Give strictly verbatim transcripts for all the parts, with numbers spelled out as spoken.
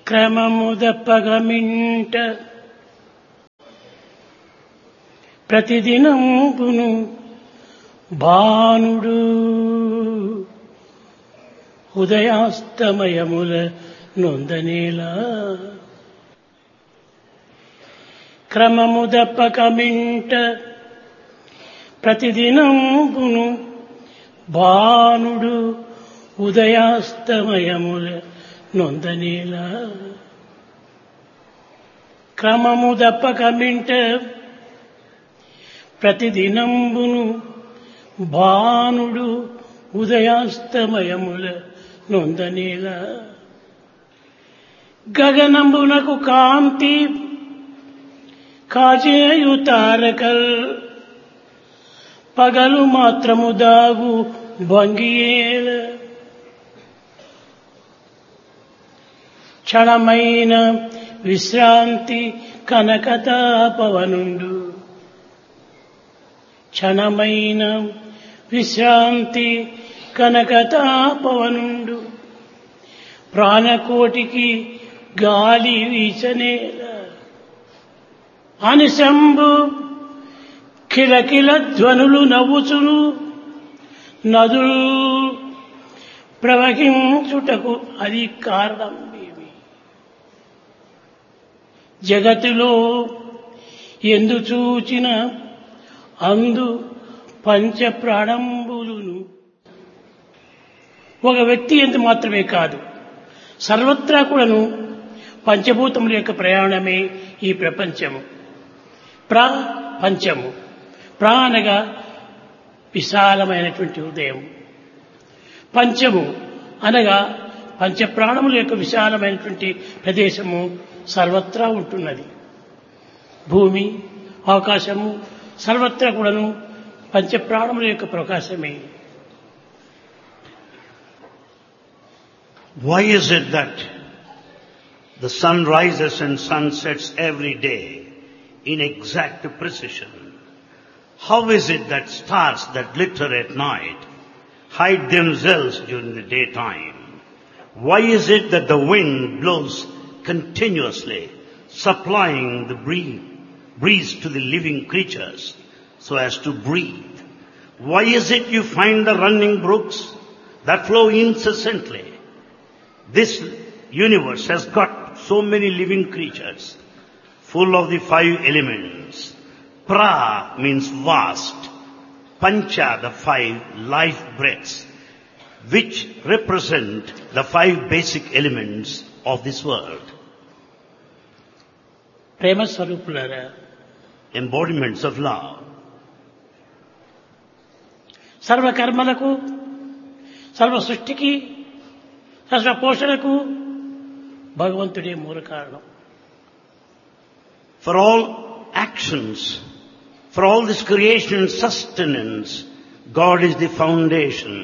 క్రమము దప్పగమింట ప్రతిదినంబును భానుడు ఉదయాస్తమయముల నొందనేలా. క్రమము దప్పకమింట ప్రతిదినంబును భానుడు ఉదయాస్తమయముల నొందనేలా. క్రమము దప్పకమింట ప్రతిదినంబును భానుడు ఉదయాస్తమయముల నొందనేలా. గగనంబునకు కాంతి కాజేయు తారకల్ పగలు మాత్రము దాగు భంగియేల. క్షణమైన విశ్రాంతి కనకతాపవనుండు క్షణమైన విశ్రాంతి కనకతాపవనుండు ప్రాణకోటికి గాలి వీచనేల. అనిశంభు కిలకిల ధ్వనులు నవ్వుచును నదులు ప్రవహించుటకు అది కారణం ఏమి? జగతిలో ఎందు చూచిన అందు పంచ ప్రాణంబులును ఒక వ్యక్తి ఎందు మాత్రమే కాదు, సర్వత్రా కూడాను పంచభూతముల యొక్క ప్రయాణమే ఈ ప్రపంచము. ప్రా పంచము, ప్రా అనగా విశాలమైనటువంటి హృదయం, పంచము అనగా పంచప్రాణముల యొక్క విశాలమైనటువంటి ప్రదేశము సర్వత్రా ఉంటున్నది. భూమి, ఆకాశము సర్వత్రా కూడాను పంచప్రాణముల యొక్క ప్రకాశమే. Why is it that the sun rises and sun sets every day in exact precision? How is it that stars that glitter at night hide themselves during the daytime? Why is it that the wind blows continuously, supplying the breeze to the living creatures so as to breathe? Why is it you find the running brooks that flow incessantly? This universe has got so many living creatures, full of the five elements. Pra means vast, Pancha the five life breaths, which represent the five basic elements of this world. ప్రేమ స్వరూపులారా, embodiments of love. సర్వ కర్మలకు, సర్వ సృష్టికి, సర్వ పోషణకు భగవంతుడే మూల కారణం. For all actions, for all this creation and sustenance, God is the foundation.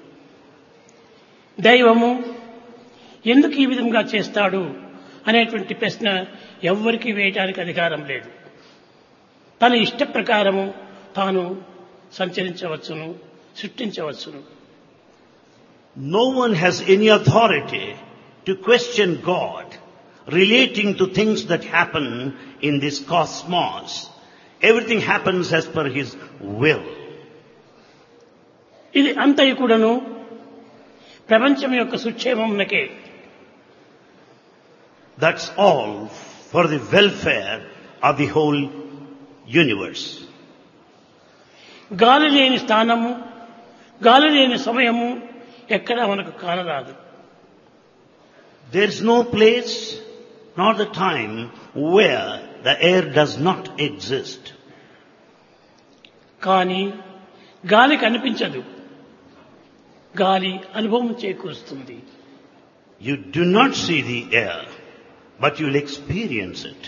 దైవము ఎందుకు ఈ విధంగా చేస్తాడు అనేటువంటి ప్రశ్న ఎవ్వరికీ వేయటానికి అధికారం లేదు. తన ఇష్ట ప్రకారము తాను సంచరించవచ్చును, సృష్టించవచ్చును. No one has any authority to question God relating to things that happen in this cosmos. Everything happens as per His will. ఇది అంతయు కూడాను ప్రపంచం యొక్క సుక్షేమమునకే. That's all for the welfare of the whole universe. గాలి లేని స్థానము, గాలి లేని సమయము ఎక్కడా మనకు కానరాదు. There is no place nor the time where the air does not exist. కానీ గాలి కనిపించదు, గాలి అనుభవం చేకూరుస్తుంది. You do not see the air, but you will experience it.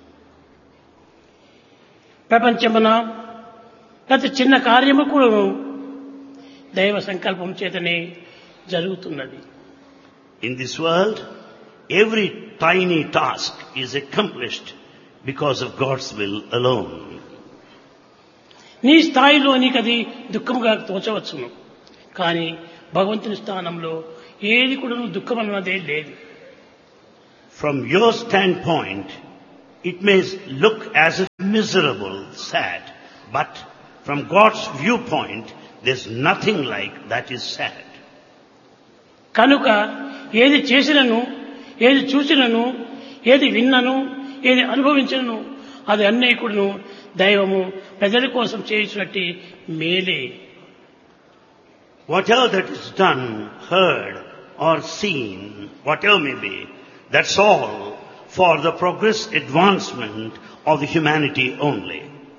ప్రపంచమున ప్రతి చిన్న కార్యము కూడా దైవ సంకల్పం చేతనే జరుగుతున్నది. In this world, every tiny task is accomplished because of God's will alone. నీ స్థాయిలో నీకు అది దుఃఖముగా తోచవచ్చును, కానీ భగవంతుని స్థానంలో ఏది కూడా దుఃఖం అన్నదే లేదు. From your standpoint, it may look as if miserable, sad, but from God's viewpoint, there's nothing like that is sad. కనుక ఏది చేసినను, ఏది చూసినను, ఏది విన్నను, ఏది అనుభవించినను అది అన్నీ కూడాను దైవము ప్రజల కోసం చేసినట్టు మేలే. Whatever that is done, heard or seen, whatever may be, that's all for the progress, advancement of the humanity only.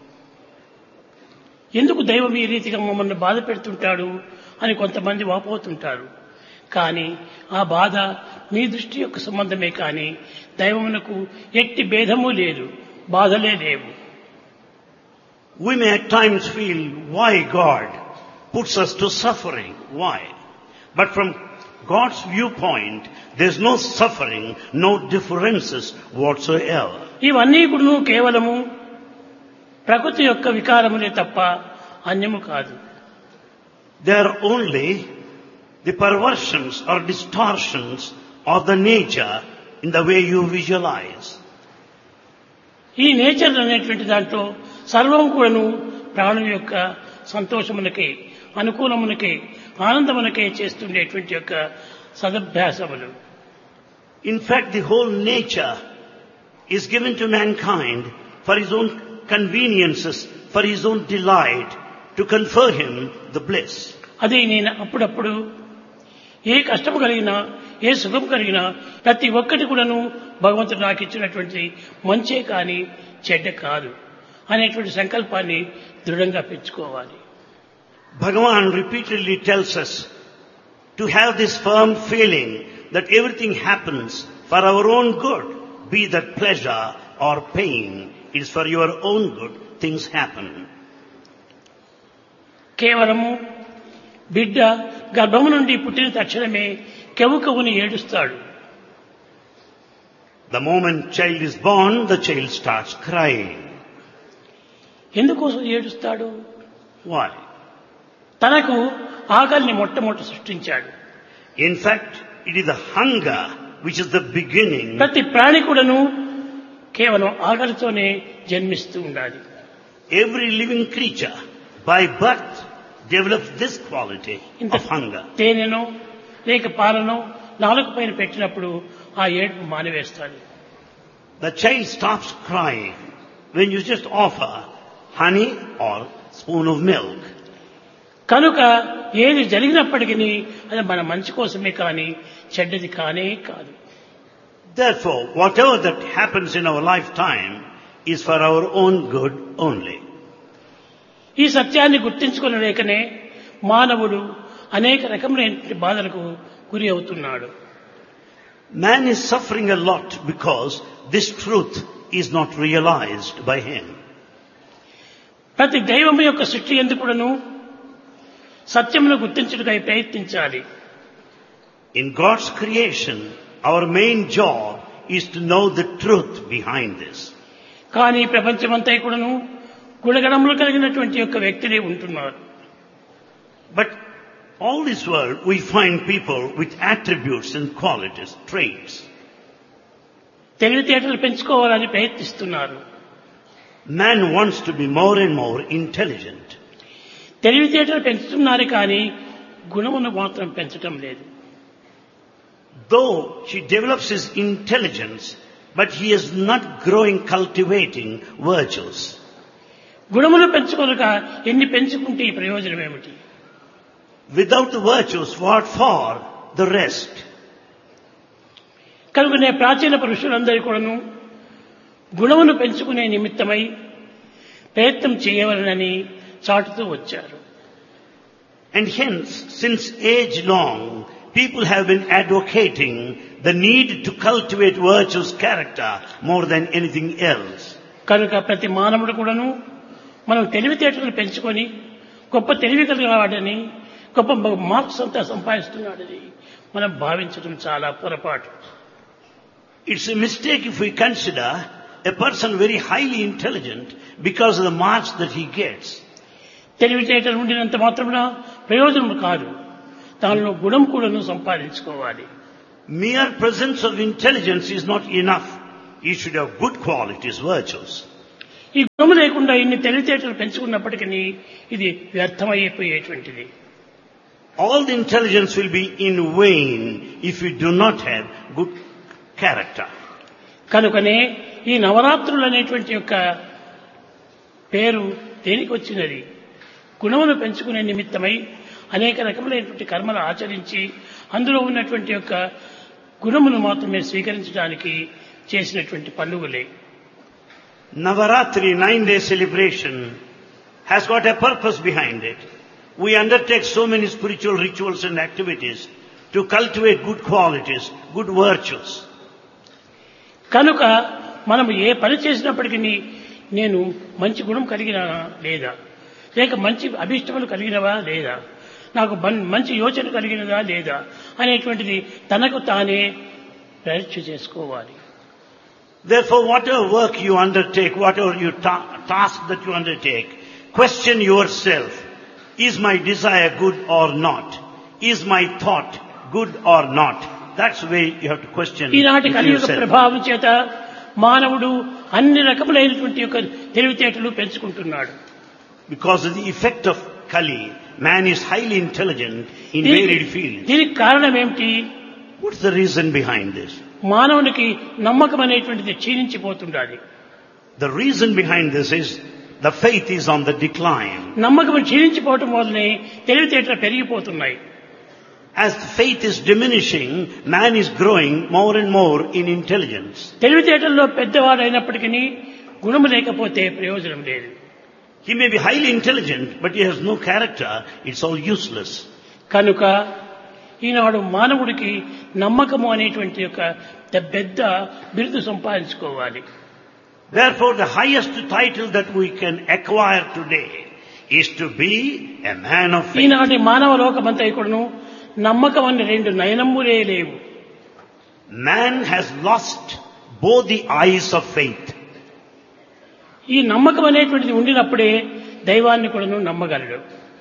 ఎందుకు దైవం ఈ రీతిగా మమ్మల్ని బాధ పెడుతుంటాడు అని కొంతమంది వాపోతుంటారు. కానీ ఆ బాధ మీ దృష్టి యొక్క సంబంధమే కానీ దైవమునకు ఎట్టి భేదము లేదు, బాధలే లేవు. We may at times feel why God puts us to suffering. Why? But from God's viewpoint, there's no suffering, no differences whatsoever. ఇవన్నీ కూడా కేవలము ప్రకృతి యొక్క వికారములే తప్ప అన్యము కాదు. They are only the perversions or distortions of the nature in the way you visualize. ఈ nature అనేటువంటి దాంట్లో సర్వం కూడాను ప్రాణుల యొక్క సంతోషమునకే, అనుకూలమునకే, ఆనందమునకే చేస్తుండేటువంటి యొక్క సదభ్యాసములు. In fact, the whole nature is given to mankind for his own conveniences, for his own delight, to confer him the bliss. అది నేను అప్పుడప్పుడు ఏ కష్టము కలిగినా, ఏ సుఖం కలిగినా ప్రతి ఒక్కటి కూడాను భగవంతుడు నాకు ఇచ్చినటువంటి మంచే కానీ చెడ్డ కాదు అనేటువంటి సంకల్పాన్ని దృఢంగా పెంచుకోవాలి. Bhagavan repeatedly tells us to have this firm feeling that everything happens for our own good, be that pleasure or pain, it is for your own good things happen. కేవలము బిడ్డ గర్భము నుండి పుట్టిన తక్షణమే కెవు కెవుని ఏడుస్తాడు. The moment child is born, the child starts crying. ఎందుకోసం ఏడుస్తాడు? Why? తనకు ఆకలిని మొట్టమొదట సృష్టించాడు. In fact, it is the hunger which is the beginning. ప్రతి ప్రాణి కూడాను కేవలం ఆకలితోనే జన్మిస్తూ ఉండాలి. Every living creature by birth develops this quality of hunger. తేనెనో లేక పాలనో నాలుగు పైన పెట్టినప్పుడు ఆ ఏడుపు మానివేస్తాడు. The child stops crying when you just offer honey or spoon of milk. కనుక ఏది జరిగినప్పటికీ అది మన మంచి కోసమే కానీ చెడ్డది కానే కాదు. Therefore, whatever that happens in our lifetime is for our own good only. ఈ సత్యాన్ని గుర్తించుకొనలేకనే మానవుడు అనేక రకములైన బాధలకు గురి అవుతున్నాడు. Man is suffering a lot because this truth is not realized by him. ప్రతి దైవము యొక్క సృష్టి ఎందుకును సత్యమును గుర్తించుటకై ప్రయత్నించాలి. In God's creation, our main job is to know the truth behind this. కానీ ప్రపంచమంతా కూడాను గుణగణములు కలిగినటువంటి యొక్క వ్యక్తులే ఉంటున్నారు. But all this world we find people with attributes and qualities, traits. తెలివితేటలు పెంచుకోవాలని ప్రయత్నిస్తున్నారు. Man wants to be more and more intelligent. తెలివితేటలు పెంచుతున్నారు కానీ గుణమును మాత్రం పెంచటం లేదు. Though he develops his intelligence, but he is not growing, cultivating virtues. గుణమును పెంచుకోలేక ఎన్ని పెంచుకుంటే ఈ ప్రయోజనం ఏమిటి? Without the virtues, what for the rest? కనుకనే ప్రాచీన పురుషులందరూ కూడాను గుణమును పెంచుకునే నిమిత్తమై ప్రయత్నం చేయవలనని చాటుతూ వచ్చారు. And hence, since age long, people have been advocating the need to cultivate virtues, character, more than anything else. కనుక ప్రతి మానవుడు కూడాను మనం తెలివితేటలు పెంచుకొని గొప్ప తెలివి కలిగిన వాడని, గొప్ప మార్క్స్ అంతా సంపాదిస్తున్నాడని మనం భావించడం చాలా పొరపాటు. It's a mistake if we consider a person very highly intelligent because of the marks that he gets. తెలివితేటలు ఉండినంత మాత్రమున ప్రయోజనం కాదు, దానిలో గుణం కూడాను సంపాదించుకోవాలి. Mere presence of intelligence is not enough. You should have good qualities, virtues. ఈ గుణము లేకుండా ఇన్ని తెలివితేటలు పెంచుకున్నప్పటికీ ఇది వ్యర్థమైపోయేటువంటిది. All the intelligence will be in vain if you do not have good character. కనుకనే ఈ నవరాత్రులు అనేటువంటి యొక్క పేరు దేనికి వచ్చినది? గుణమును పెంచుకునే నిమిత్తమై అనేక రకములైనటువంటి కర్మలు ఆచరించి అందులో ఉన్నటువంటి యొక్క గుణమును మాత్రమే స్వీకరించడానికి చేసినటువంటి పండుగలే. Navaratri, nine-day celebration, has got a purpose behind it. We undertake so many spiritual rituals and activities to cultivate good qualities, good virtues. కనుక మనం ఏ పని చేసినప్పటికీ నేను మంచి గుణం కలిగినానా లేదా, లేక మంచి అభిష్టములు కలిగినవా లేదా, నాకు మంచి యోచన కలిగినదా లేదా అనేటువంటిది తనకు తానే పరీక్ష చేసుకోవాలి. Therefore, whatever work you undertake, whatever you ta- task that you undertake, question yourself. Is my desire good or not? Is my thought good or not? That's the way you have to question ఈనాటి కలియుగ yourself. ప్రభావం చేత మానవుడు అన్ని రకములైనటువంటి యొక్క తెలివితేటలు పెంచుకుంటున్నాడు. Because of the effect of Kali, man is highly intelligent in varied fields. దీనికి కారణం ఏమిటి? What's the reason behind this? మానవునికి నమ్మకం అనేటువంటిది క్షీణించిపోతుండాలి. The reason behind this is the faith is on the decline. నమ్మకం క్షీణించిపోవటం వల్లనే తెలివితేటలు పెరిగిపోతున్నాయి. As the faith is diminishing, man is growing more and more in intelligence. తెలివితేటల్లో పెద్దవాడైనప్పటికీ గుణము లేకపోతే ప్రయోజనం లేదు. He may be highly intelligent, but he has no character. It's all useless. కనుక ఈనాడు మానవుడికి నమ్మకము అనేటువంటి యొక్క పెద్ద బిరుదు సంపాదించుకోవాలి. Therefore, the highest title that we can acquire today is to be a man of faith. ఈనాటి మానవ లోకమంతా కూడాను నమ్మకం అనే రెండు నయనములే లేవు. Man has lost both the eyes of faith. ఈ నమ్మకం అనేటువంటిది ఉండినప్పుడే దైవాన్ని కూడాను నమ్మగలడు.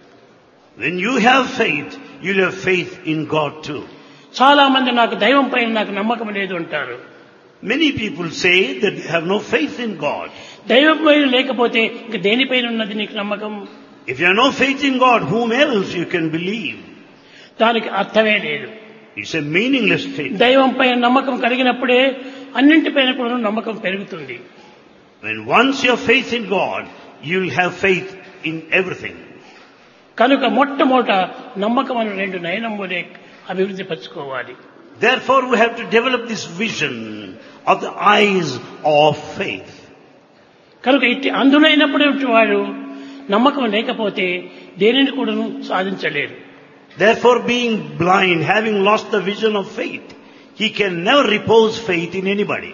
When you have faith, you'll have faith in God too. చాలా మంది నాకు దైవం పైన నాకు నమ్మకం లేదు అంటారు. Many people say that they have no faith in God. దైవం పైన లేకపోతే ఇంక దేనిపైన ఉన్నది నీకు నమ్మకం? If you have no faith in God, whom else you can believe? దానికి అర్థమే లేదు. It's a meaningless statement. దైవం పైన నమ్మకం కలిగినప్పుడే అన్నింటిపైన కూడా నమ్మకం పెరుగుతుంది. When once you have faith in God, you'll have faith in everything. కనుక మొట్టమొదట నమ్మకం అనే రెండు నయనములే అభివృద్ధి పరచుకోవాలి. Therefore, we have to develop this vision of the eyes of faith. కనుక ఇట్టి అందులైనప్పుడే వాడు నమ్మకం లేకపోతే దేనిని కూడాను సాధించలేరు. Therefore, being blind, having lost the vision of faith, he can never repose faith in anybody.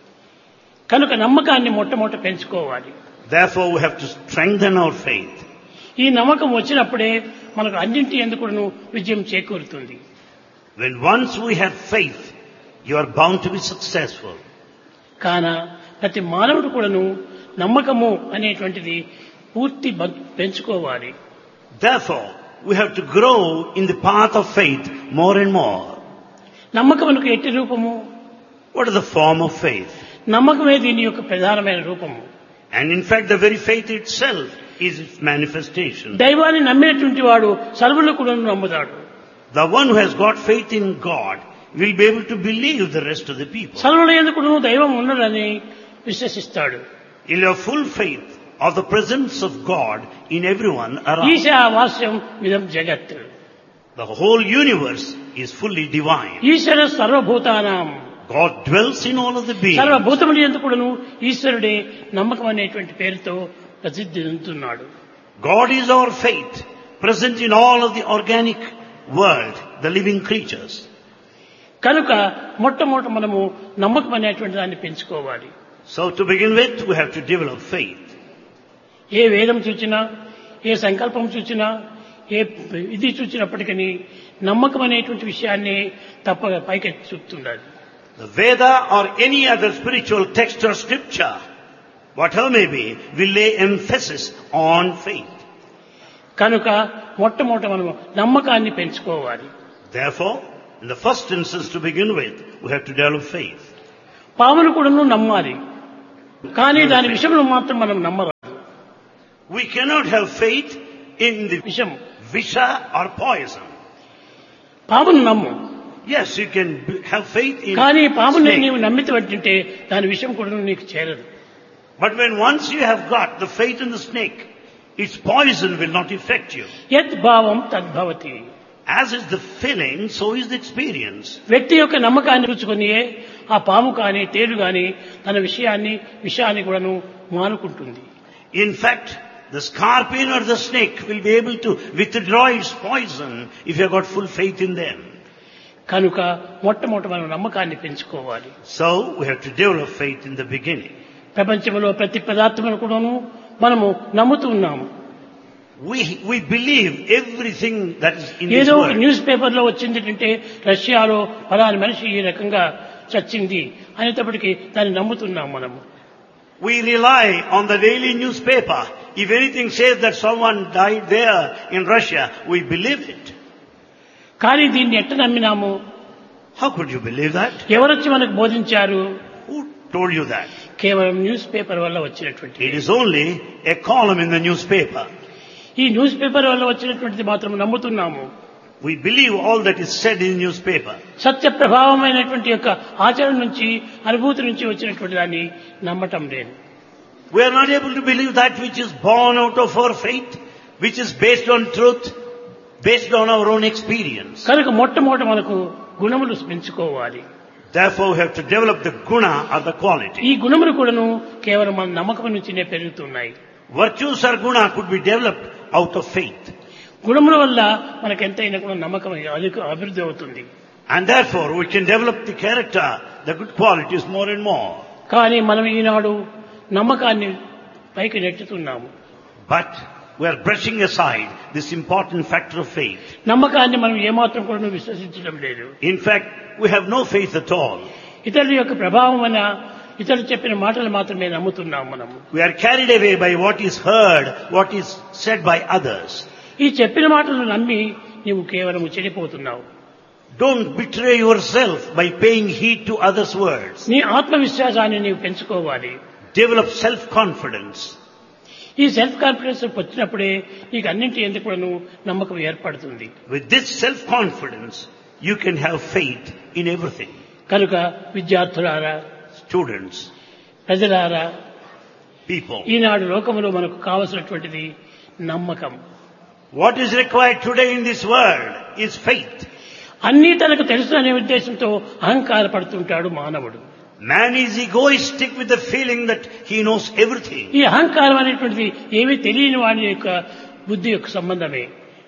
కనుక నమ్మకాన్ని మొట్టమొదట పెంచుకోవాలి. Therefore, we have to strengthen our faith. ఈ నమ్మకం వచ్చినప్పుడే మనకు అన్నింటి యందు కూడాను విజయం చేకూరుతుంది. When once we have faith, you are bound to be successful. కాన ప్రతి మానవుడు కూడాను నమ్మకము అనేటువంటిది పూర్తి పెంచుకోవాలి. Therefore, we have to grow in the path of faith more and more. నమ్మకమునకు ఎట్టి రూపము? What is the form of faith? నమ్మకమే దీని యొక్క ప్రధానమైన రూపము. And in fact, the very faith itself is its manifestation. దైవాన్ని నమ్మినటువంటి వాడు సర్వులు కూడా నమ్ముతాడు. The one who has got faith in God will be able to believe the rest of the people. సర్వుల యందు కూడా దైవం ఉన్నదని విశ్వసిస్తాడు. He'll have full faith of the presence of God in everyone around. ఈశావాస్యం విదం జగత్. The whole universe is fully divine. ఈశ్వర సర్వభూతానాం. God dwells in all of the beings. సర్వభూతముల యందు కూడాను ఈశ్వరుడే నమ్మకం అనేటువంటి పేరుతో ప్రసిద్ధి చెందుతున్నాడు. God is our faith, present in all of the organic world, the living creatures. కనుక మొట్టమొదట మనము నమ్మకం అనేటువంటి దాన్ని పెంచుకోవాలి. So to begin with, we have to develop faith. ఏ వేదం చూచినా, ఏ సంకల్పం చూచినా, ఏ ఇది చూచినప్పటికీ నమ్మకం అనేటువంటి విషయాన్ని తప్పక పైకెత్తి చూపుతుండాలి. The Veda or any other spiritual text or scripture, whatever may be, will lay emphasis on faith. కనుక మొట్టమొదట మనము నమ్మకాన్ని పెంచుకోవాలి. Therefore, In the first instance, to begin with, we have to develop faith. పామును కూడాను నమ్మాలి, కానీ దాని విషయంలో మాత్రం మనం నమ్మరాదు. We cannot have faith in the విషం. visha or poison. పామును నమ్ము, Yes, you can b- have faith in కానీ పాముని snake. నీవు నమ్మితే పట్టింటే దాని విషయం కూడా నీకు చేరదు. But when once you have got the faith in the snake, its poison will not affect you. యత్ భావం తద్భవతి. As is the feeling, so is the experience. వ్యక్తి యొక్క నమ్మకాన్ని చూసుకొని ఆ పాము కానీ తేలు కానీ తన విషయాన్ని విషయాన్ని కూడాను మానుకుంటుంది. In fact, the scorpion or the snake will be able to withdraw its poison if you have got full faith in them. కనుక మొట్టమొదటి మనం నమ్మకాన్ని పెంచుకోవాలి. So, we have to develop faith in the beginning. ప్రపంచంలో ప్రతి పదార్థమును కూడాను మనము నమ్ముతూ ఉన్నాము. We, we believe everything that is in this ఏదో ఒక world. న్యూస్ పేపర్లో వచ్చింది అంటే రష్యాలో ఫలాని మనిషి ఈ రకంగా చచ్చింది అనేటప్పటికీ దాన్ని నమ్ముతున్నాం మనము. We rely on the daily newspaper. If anything says that someone died there in Russia, we believe it. కానీ దీన్ని ఎట్ట నమ్మినాము? How could you believe that? ఎవరొచ్చి మనకు బోధించారు? Who told you that? కేవలం న్యూస్ పేపర్ వల్ల వచ్చినటువంటి. It is only a column in the newspaper. ఈ news paper వల్ల వచ్చినటువంటిది మాత్రం నమ్ముతున్నాము. We believe all that is said in newspaper. సత్య ప్రభావమైనటువంటి యొక్క ఆచరణ నుంచి అనుభూతి నుంచి వచ్చినటువంటి దాన్ని నమ్మటం లేదు. We are not able to believe that which is born out of our faith, which is based on truth, based on our own experience. కనుక మొట్టమొదట మనకు గుణములు పెంచుకోవాలి. Therefore, we have to develop the guna or the quality. ఈ గుణములు కూడాను కేవలం మన నమ్మకం నుంచినే పెరుగుతున్నాయి. Virtues or guna could be developed out of faith. గుణముల వల్ల మనకు ఎంతైనా కూడా నమ్మకం అధిక అభివృద్ధి అవుతుంది. And therefore, we can develop the character, the good qualities more and more. కానీ మనం ఈనాడు నమ్మకాన్ని పైకి నెట్టుతున్నాము. But we are brushing aside this important factor of faith. నమ్మకాన్ని మనం ఏమాత్రం కూడా విశ్వసించడం లేదు. In fact, we have no faith at all. ఇతరుల యొక్క ప్రభావం వల్ల ఇతరులు చెప్పిన మాటలు మాత్రమే నమ్ముతున్నాం మనము. We are carried away by what is heard, what is said by others. ఈ చెప్పిన మాటలు నమ్మి నీవు కేవలం చెడిపోతున్నావు. Don't betray yourself by paying heed to others' words. నీ ఆత్మవిశ్వాసాన్ని నీవు పెంచుకోవాలి. Develop self-confidence. ఈ సెల్ఫ్ కాన్ఫిడెన్స్ వచ్చినప్పుడే నీకు అన్నింటి ఎందుకు కూడాను నమ్మకం ఏర్పడుతుంది. With this self-confidence, you can have faith in everything. కనుక విద్యార్థులారా, Students, ప్రజలారా, people. ఈనాడు లోకములో మనకు కావలసినటువంటిది నమ్మకం. What is required today in this world is faith. అన్నీ తనకు తెలుసు అనే ఉద్దేశంతో అహంకార పడుతుంటాడు మానవుడు. Man is egoistic with the feeling that he knows everything. ఈ అహంకారం అనేటువంటిది ఏమీ తెలియని వాడి యొక్క బుద్ధి యొక్క సంబంధమే.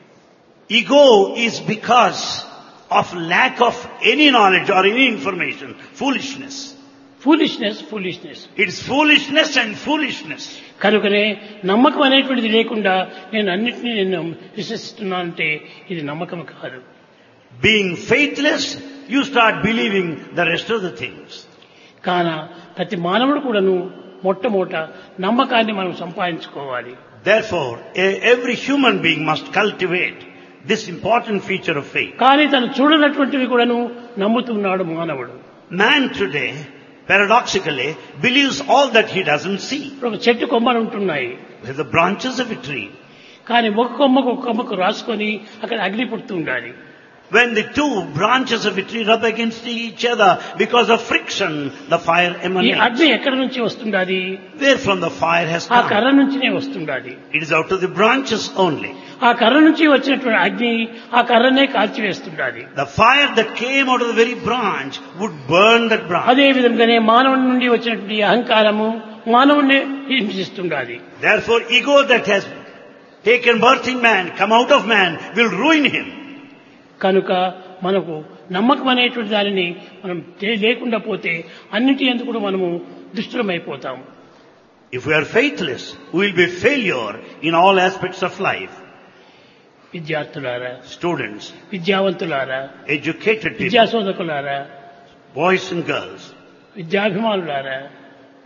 Ego is because of lack of any knowledge or any information. Foolishness. Foolishness foolishness It is foolishness and foolishness. కనుకనే నమ్మకం అనేటువంటిది లేకుండా నేను అన్నిటినీ నేను విశ్వసిస్తున్నానంటే ఇది నమ్మకం కాదు. Being faithless, you start believing the rest of the things. కాన ప్రతి మానవుడు కూడాను మొట్టమొదట నమ్మకాన్ని మనం సంపాదించుకోవాలి. Therefore, a- every human being must cultivate this important feature of faith. కానీ తను చూడనటువంటివి కూడాను నమ్ముతున్నాడు మానవుడు. Man today, paradoxically, believes all that he doesn't see. ఒక చెట్టు కొమ్మలు ఉంటున్నాయి, With the branches of a tree. కానీ ఒక కొమ్మకు ఒక కొమ్మకు రాసుకొని అక్కడ అగ్ని పుడుతూ ఉండాలి. When the two branches of a tree rub against each other because of friction, the fire ఈ emanates. అగ్ని ఎక్కడి నుంచి వస్తుండాలి? Where from the fire has ఆ come? కర్ర నుంచినే వస్తుండాలి. It is out of the branches only. ఆ కర్ర నుంచి వచ్చినటువంటి అగ్ని ఆ కర్రనే కాల్చివేస్తుండాలి. The fire that came out of the very branch would burn that branch. అదే విధంగానే మానవుని నుండి వచ్చినటువంటి అహంకారము మానవుణ్ణి హింసిస్తుండాలి. Therefore, ego that has taken birth in man, come out of man, will ruin him. కనుక మనకు నమ్మకం అనేటువంటి దానిని మనం తే- లేకుండా పోతే అన్నిటి ఎందుకు కూడా మనము దుష్టులమైపోతాం. If we are faithless, we will be failure in all aspects of life. విద్యార్థులారా, Students, విద్యావంతులారా, educated people, విద్యాశోధకులారా, boys and girls, విద్యాభిమానులారా,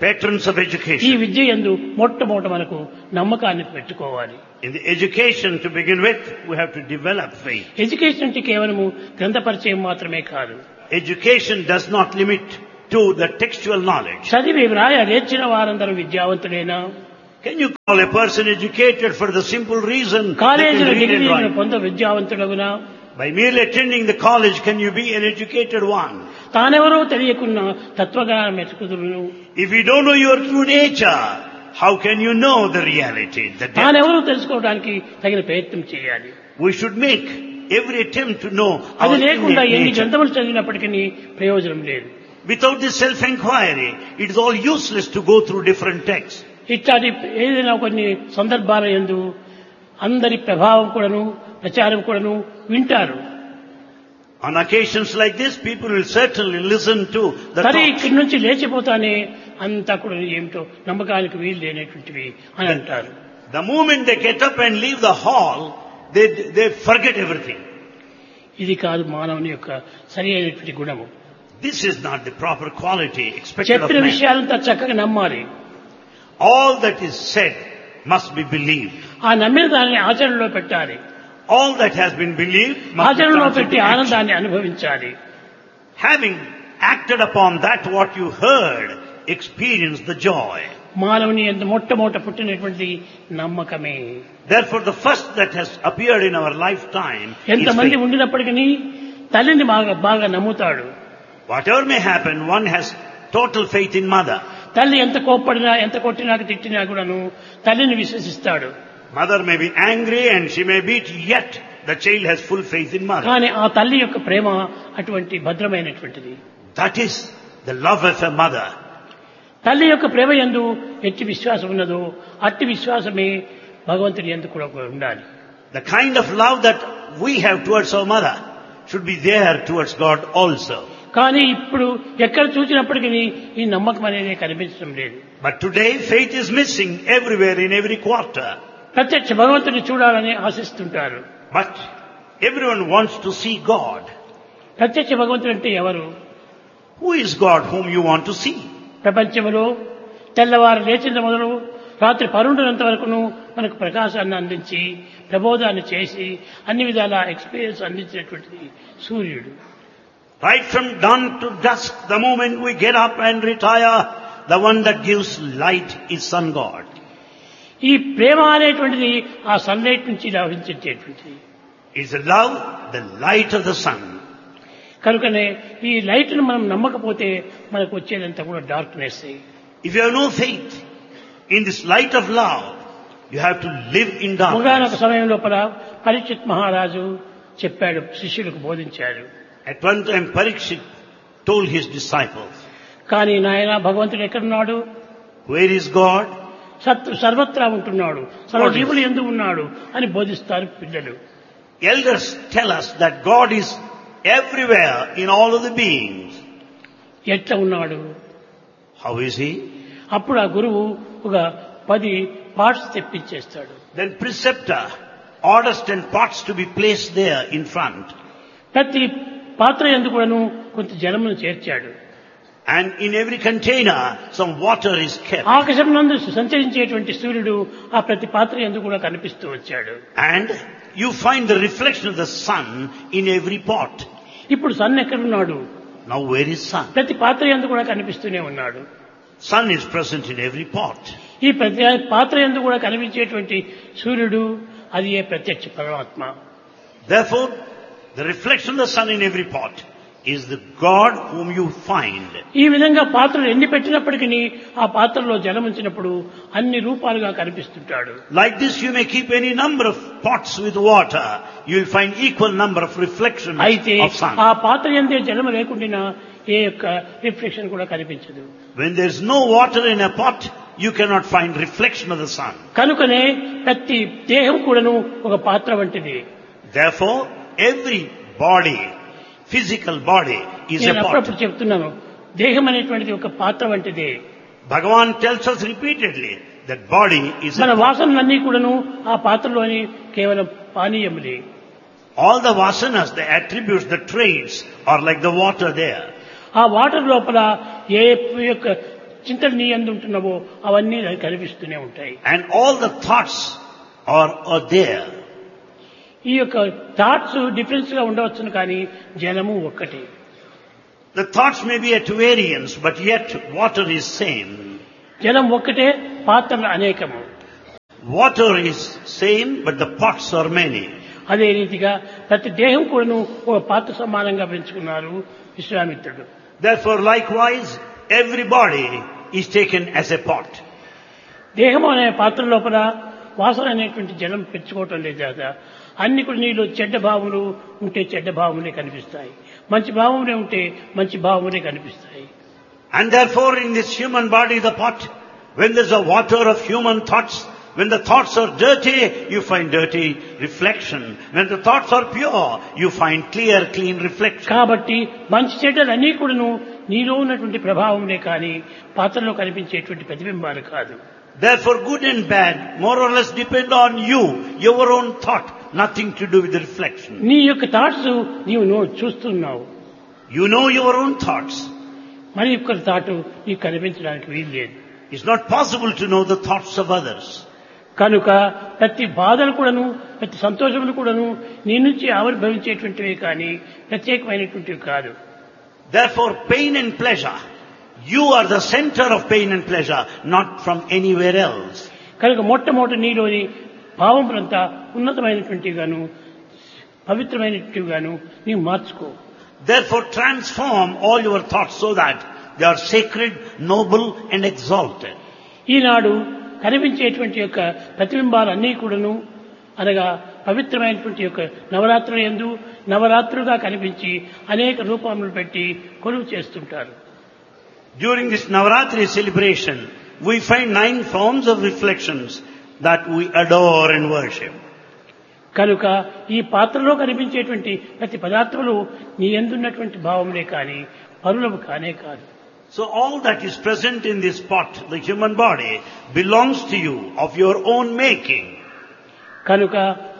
patrons of ఈ education. విద్య యందు మొట్టమొదట మనకు నమ్మకాన్ని పెట్టుకోవాలి. In the education to begin with, we have to develop faith. Education అంటే కేవలము గ్రంథ పరిచయం మాత్రమే కాదు. Education does not limit to the textual knowledge. చదివి వ్రాయ నేర్చిన వారందరూ విద్యావంతులేనా? Can you call a person educated for the simple reason they can కాలేజీలో read and డిగ్రీలను write? పొంద విద్యావంతుడగునా? By merely attending the college, can you be an educated one? తానెవరో తెలియకున్నా తత్వజ్ఞానం ఎతుకుదురును. If you don't know your true nature, how can you know the reality? The depth? తానెవరో తెలుసుకోవడానికి తగిన ప్రయత్నం చేయాలి. We should make every attempt to know అది our లేకుండా innate ఎన్ని nature. గ్రంథములు చదివినప్పటికీ ప్రయోజనం లేదు. Without this self-inquiry, it is all useless to go through different texts. ఇట్లాంటి ఏదైనా కొన్ని సందర్భాల యందు అందరి ప్రభావం కూడాను ప్రచారం కూడాను వింటారు. On occasions like this, people will certainly listen to the సరే talk. ఇక్కడి నుంచి లేచిపోతానే అంతా కూడా ఏమిటో నమ్మకానికి వీలు లేనటువంటివి అని అంటారు. The moment they get up and leave the hall, they, they forget everything. ఇది కాదు మానవుని యొక్క సరి అయినటువంటి గుణము. This is not the proper quality expected of చెప్పిన man. విషయాలంతా చక్కగా నమ్మాలి. All that is said must be believed. ఆ నమ్మిన దాన్ని ఆచరణలో పెట్టాలి. All that has been believed must be ఆచరణలో translated పెట్టి to action. ఆనందాన్ని అనుభవించాలి. Having acted upon that what you heard, experience the joy. మానవుని ఎంత మొట్టమొదట పుట్టినటువంటి నమ్మకమే. Therefore, the first that has appeared in our lifetime is ఎంతమంది faith. ఉండినప్పటికీ తల్లిని బాగా బాగా నమ్ముతాడు. Whatever may happen, one has total faith in mother. తల్లి ఎంత కోప్పడినా ఎంత కొట్టినా తిట్టినా కూడాను తల్లిని విశ్వసిస్తాడు. Mother may be angry and she may beat, yet the child has full faith in mother. కానీ ఆ తల్లి యొక్క ప్రేమ అటువంటి భద్రమైనటువంటిది. That is the love of a mother. తల్లి యొక్క ప్రేమ యందు ఎట్టి విశ్వాసం ఉన్నదో అట్టి విశ్వాసమే భగవంతుని యందు కూడా ఉండాలి. The kind of love that we have towards our mother should be there towards God also. కానీ ఇప్పుడు ఎక్కడ చూసినప్పటికీ ఈ నమ్మకం అనేది కనిపించడం లేదు. But today faith is missing everywhere in every quarter. ప్రత్యక్ష భగవంతుని చూడాలని ఆశిస్తుంటారు. But everyone wants to see God. ప్రత్యక్ష భగవంతుడు అంటే ఎవరు? Who is God whom you want to see? ప్రపంచంలో తెల్లవారు లేచిన మొదలు రాత్రి పరుండునంత వరకును మనకు ప్రకాశాన్ని అందించి ప్రబోధాన్ని చేసి అన్ని విధాల ఎక్స్పీరియన్స్ అందించినటువంటి సూర్యుడు. Right from dawn to dusk, the moment we get up and retire, the one that gives light is Sun God. ఈ ప్రేమ అనేటువంటిది ఆ సన్లైట్ నుంచి లభించేటువంటిది. Is the love, the light of the sun. కనుకనే ఈ లైట్ ను మనం నమ్మకపోతే మనకు వచ్చేదంతా కూడా darkness. If you have no faith in this light of love, you have to live in ఒకనొక darkness. సమయం లోపల పరీక్షిత్ మహారాజు చెప్పాడు, శిష్యులకు బోధించాడు. At one time, Parikshit told his disciples, కానీ నాయన భగవంతుడు ఎక్కడున్నాడు? where is God? సత్ సర్వత్రా ఉంటున్నాడు, సర్వజీవులు ఎందు ఉన్నాడు అని బోధిస్తారు పిల్లలు. Elders tell us that God is everywhere in all of the beings. ఎట్లా ఉన్నాడు? How is he? అప్పుడు ఆ గురువు ఒక పది parts తెప్పించేస్తాడు. Then preceptor orders ten pots to be placed there in front. ప్రతి పాత్ర యందు కూడాను కొంత జలమును చేర్చాడు. And in every container, some water is kept. ఆకాశం నందు సంచరించేటువంటి సూర్యుడు ఆ ప్రతి పాత్ర యందు కూడా కనిపిస్తూ వచ్చాడు. And you find the reflection of the sun in every pot. ఇప్పుడు సన్ ఎక్కడున్నాడు? Now where is sun? ప్రతి పాత్ర యందు కూడా కనిపిస్తూనే ఉన్నాడు. Sun is present in every pot. ఈ ప్రతి పాత్ర యందు కూడా కనిపించేటువంటి సూర్యుడు అది ఏ ప్రత్యక్ష పరమాత్మ. Therefore, the reflection of the sun in every pot is the God whom you find. ఈ విధంగా పాత్రలు ఎన్ని పెట్టినప్పటికీ ఆ పాత్రలో జలం ఉంచినప్పుడు అన్ని రూపాలుగా కనిపిస్తుంటాడు. Like this, you may keep any number of pots with water. You will find equal number of reflections అయితే of sun. ఆ పాత్ర యందే జలం లేకుండా ఏ యొక్క రిఫ్లెక్షన్ కూడా కనిపించదు. When there is no water in a pot, you cannot find reflection of the sun. కనుకనే ప్రతి దేహం కూడాను ఒక పాత్ర వంటిది. Therefore, every body, physical body, is a నేను pot. అప్పుడప్పుడు చెప్తున్నాను, దేహం అనేటువంటిది ఒక పాత్ర వంటిదే. Bhagavan tells us repeatedly that body is మన a pot. వాసనలన్నీ కూడాను ఆ పాత్రలోని కేవలం పానీయములే. All the vasanas, the attributes, the traits are like the water there. ఆ వాటర్ లోపల ఏ యొక్క చింతలు నీ యందు ఉంటున్నావో అవన్నీ నాకు కనిపిస్తూనే ఉంటాయి. And all the thoughts are, are there. ఈ యొక్క థాట్స్ డిఫరెన్స్ గా ఉండవచ్చును కానీ జలము ఒక్కటే. The thoughts may be at variance, but yet water is same. జలం ఒక్కటే, పాత్రలు అనేకము. Water is same, but the pots are many. అదే రీతిగా ప్రతి దేహం కూడాను ఒక పాత్ర సమానంగా పెంచుకున్నారు విశ్వామిత్రుడు. Therefore, likewise, every body is taken as a pot. దేహం అనే పాత్ర లోపల వాసన అనేటువంటి జలం పెంచుకోవటం లేదు కదా. అన్ని కూడా నీళ్ళు చెడ్డ భావములు ఉంటే చెడ్డ భావములే కనిపిస్తాయి, మంచి భావములే ఉంటే మంచి భావములే కనిపిస్తాయి. And therefore, in this human body, the pot, when there's a water of human thoughts, when the thoughts are dirty, you find dirty reflection. When the thoughts are pure, you find clear, clean reflection. కాబట్టి మంచి చెడ్డలు అన్నీ కూడాను నీలో ఉన్నటువంటి ప్రభావములే కానీ పాత్రలో కనిపించేటువంటి ప్రతిబింబాలు కాదు. Therefore, good and bad more or less depend on you, your own thought, nothing to do with the reflection. నీ యొక్క థాట్స్ నీవు నో- చూస్తున్నావు, You know your own thoughts. మరి యొక్క థాట్ నీకు కనిపించడానికి వీలు లేదు. It's not possible to know the thoughts of others. కనుక ప్రతి బాధలు కూడాను ప్రతి సంతోషములు కూడాను నీ నుంచి ఆవిర్భవించేటువంటివి కానీ ప్రత్యేకమైనటువంటివి కాదు. Therefore, pain and pleasure, you are the center of pain and pleasure, not from anywhere else. కనుక మొట్టమొదటి నీలోని భావములంతా ఉన్నతమైనటువంటివి గాను పవిత్రమైనటువంటివి గాను నీవు మార్చుకో. Therefore, transform all your thoughts so that they are sacred, noble and exalted. ఈనాడు కనిపించేటువంటి యొక్క ప్రతిబింబాలన్నీ కూడాను అనగా పవిత్రమైనటువంటి యొక్క నవరాత్రుల యందు నవరాత్రులుగా కనిపించి అనేక రూపములు పెట్టి కొలువు చేస్తుంటారు. During this Navaratri celebration, we find nine forms of reflections that we adore and worship. కనుక ఈ పాత్రలో కనిపించేటువంటి ప్రతి పదార్థములు నీ యందున్నటువంటి భావములే కానీ పరులము కానే కాదు. So all that is present in this pot, the human body, belongs to you, of your own making. కనుక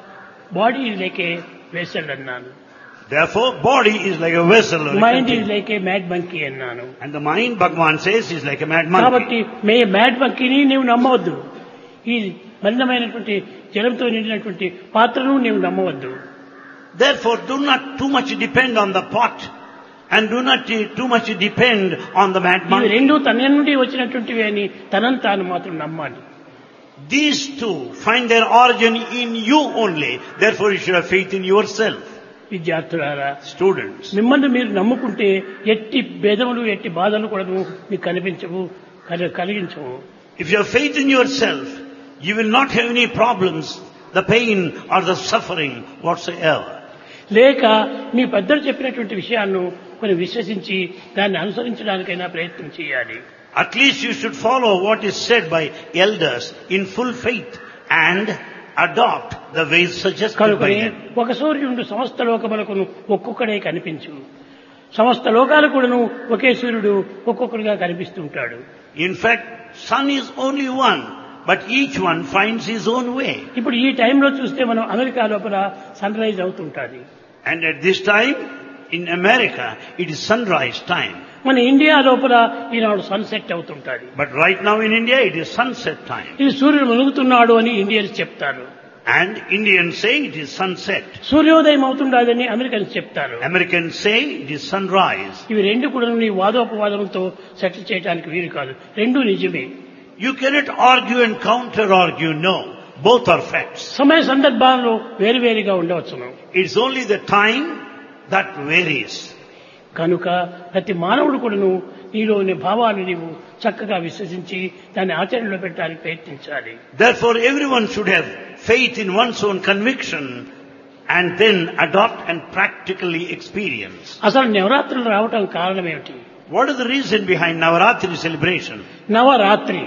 body is like A vessel అన్నాను, Therefore, body is like a vessel or a mind is container. Like A mad monkey అన్నాను. And the mind, Bhagavan says, is like a mad monkey. కాబట్టి మే mad మంకీని నీవు నమ్మవద్దు, ఈ మలినమైనటువంటి జలంతో నిండినటువంటి పాత్రను నీవు నమ్మవద్దు. Therefore, do not too much depend on the pot and do not too much depend on the mad ఇవి monkey. రెండు తన నుండి వచ్చినటువంటివి అని తనను తాను మాత్రం నమ్మాలి. These two find their origin in you only. Therefore, you should have faith in yourself. విద్యార్థులారా, Students, మిమ్మల్ని మీరు నమ్ముకుంటే ఎట్టి భేదములు ఎట్టి బాధలు కూడా మీకు కనిపించవు, కలి- కలిగించవు. if you have faith in yourself, you will not have any problems, the pain or the suffering whatsoever. లేక మీ పెద్దలు చెప్పినటువంటి విషయాలను కొన్ని విశ్వసించి దాన్ని అనుసరించడానికైనా ప్రయత్నం చేయాలి. At least you should follow what is said by elders in full faith and adopt the ways suggested by కనుకనే them. ఒక సూర్యుడు సమస్త లోకములకును ఒక్కొక్కడే కనిపించు, సమస్త లోకాలు కూడాను ఒకే సూర్యుడు ఒక్కొక్కడిగా కనిపిస్తుంటాడు. In fact, sun is only one, but each one finds his own way. ఇప్పుడు ఈ టైంలో చూస్తే మనం అమెరికా లోపల sun rise అవుతుంటాది, And at this time, in America, it is sunrise time. మన ఇండియా లోపల ఈనాడు sunset అవుతుంటాది. But right now in India, it is sunset time. ఇది సూర్యుడు మునుగుతున్నాడు అని ఇండియన్స్ చెప్తారు, And Indians say it is sunset. సూర్యోదయం అవుతుండదని Americans చెప్తారు. Americans say it is sunrise. ఇవి రెండు కూడా నీ వాదోపవాదంతో సెటిల్ చేయడానికి వీలు కాదు, రెండు నిజమే. You cannot argue and counter-argue, no. Both are facts. సమయ సందర్భాల్లో వేరువేరుగా ఉండవచ్చును. It's only the time that varies. కనుక ప్రతి మానవుడు కూడాను నీలోని భావాలు నీవు చక్కగా విశ్వసించి దాన్ని ఆచరణలో పెట్టడానికి ప్రయత్నించాలి. Therefore, everyone should have faith in one's own conviction and then adopt and practically experience. అసలు నవరాత్రులు రావటం కారణం ఏమిటి? What is the reason behind Navaratri celebration? Navratri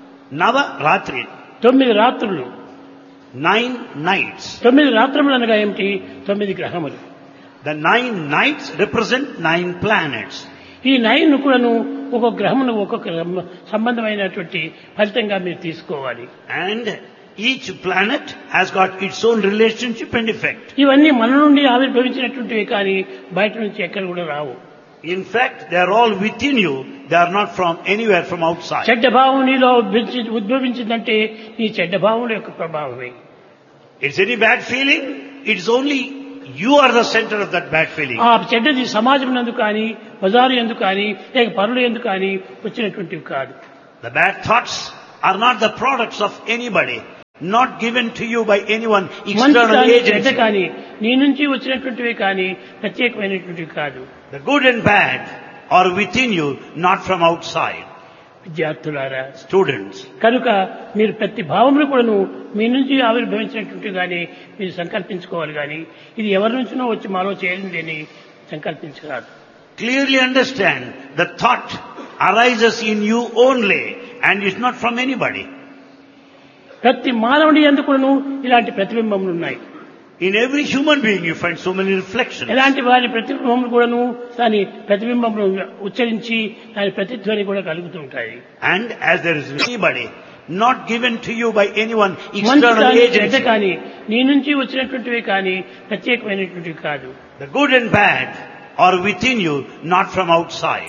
Navaratri, తొమ్మిది రాత్రులు, nine nights. తొమ్మిది రాత్రులు అనగా ఏమిటి? తొమ్మిది గ్రహములు. The nine nights represent nine planets. ఈ నైన్ కూడాను ఒక్కొక్క గ్రహమును ఒక్కొక్క సంబంధమైనటువంటి ఫలితంగా మీరు తీసుకోవాలి. And each planet has got its own relationship and effect. ఇవన్నీ మన నుండి ఆవిర్భవించినటువంటివి కానీ బయట నుంచి ఎక్కడ కూడా రావు. In fact, they are all within you. they are not from anywhere from outside. చెడ్డ భావం నీలో ఉద్భవించి- ఉద్భవించిందంటే నీ చెడ్డ భావం యొక్క ప్రభావమే. It's any bad feeling, it's only you are the center of that bad feeling. ఆ చెడ్డది సమాజం నందు కానీ బజారు ఎందుకు కానీ లేక పరులు ఎందుకు కానీ వచ్చినటువంటివి కాదు. The bad thoughts are not the products of anybody, not given to you by anyone మంచి external కానీ చెడ్డ agency. కానీ నీ నుంచి వచ్చినటువంటివే కానీ ప్రత్యేకమైనటువంటివి కాదు. The good and bad are within you, not from outside. విద్యార్థులారా, Students, కనుక మీరు ప్రతి భావములు కూడాను మీ నుంచి ఆవిర్భవించినటువంటి కానీ మీరు సంకల్పించుకోవాలి కానీ ఇది ఎవరి నుంచినో వచ్చి మాలో చేరింది అని సంకల్పించరాదు. clearly understand the thought arises in you only and is not from anybody. ప్రతి మానవుడి యందు కూడాను ఇలాంటి ప్రతిబింబములు ఉన్నాయి. In every human being you find so many reflections. ఎలాంటి వారి ప్రతిబింబములు కూడాను దాని ప్రతిబింబములు ఉచ్చరించి దాని ప్రతిధ్వని కూడా కలుగుతూ ఉంటాయి. And as there is anybody not given to you by anyone మంచి external కానీ చెడ్డ agency. కానీ నీ నుంచి వచ్చినటువంటివే కానీ ప్రత్యేకమైనటువంటివి కాదు. The good and bad are within you, not from outside.